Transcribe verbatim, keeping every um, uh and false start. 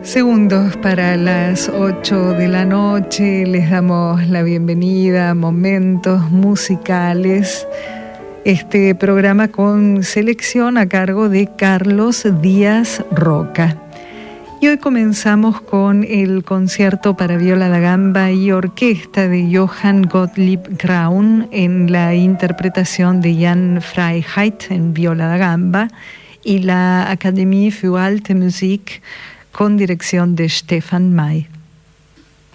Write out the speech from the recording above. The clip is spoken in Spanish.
Segundos para las ocho de la noche, les damos la bienvenida a Momentos Musicales, este programa con selección a cargo de Carlos Díaz Roca. Y hoy comenzamos con el concierto para viola da gamba y orquesta de Johann Gottlieb Graun en la interpretación de Jan Freiheit en viola da gamba y la Akademie für Alte Musik con dirección de Stefan May.